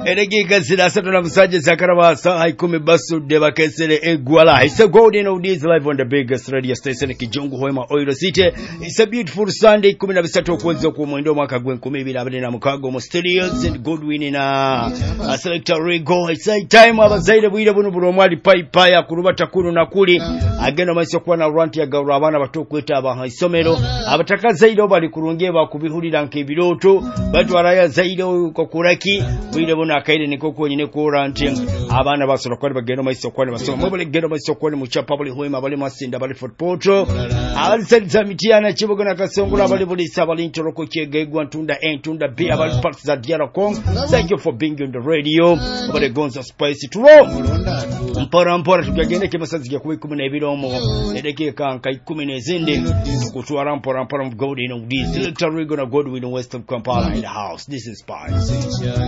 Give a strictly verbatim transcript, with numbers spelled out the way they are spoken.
Eregiga zira asatu na musanju zakaraba saa ikumi basudde bakesere eggwala. It's a golden oldies live on the biggest radio station Kijongo Hoima Oil City. It's a beautiful Sunday kumi na bisatu okwezi okw'omwenda omwaka gw'enkumi bbiri abiri na mukaaga mu studios and Godwin na a selector Rigo. It's a time abazaire bwire buno buli omu ali paipai akulubata kuno na kuli agenda maiso kuba na rant ya gawula abaana bato okweta abaha isomero abataka zaire bali kulunge bakubihulira nk'ebirooto batwalayo zaire kokuraki bwire buno akaire niko konyine ku rant abaana basobola kuba bagenda maiso kuba basoma mubale genda maiso kuba mu chapa bali hoima bali masinda bali football abali saliza mitiana kibuga na kasongola bali bulisa abali ntoroko kyegegwa ntunda entunda b abali parts za Diara Kong. Thank you for being on the radio abali gonza spice tuwo mpora mpora tukagende kemasazi ya kubi kumi na ibiri omo edekeka nka ikumi nezinde tukutwara mpora mpora mgodi na udizi Selector Rigo na Godwin West of Kampala in the house. This is Spice.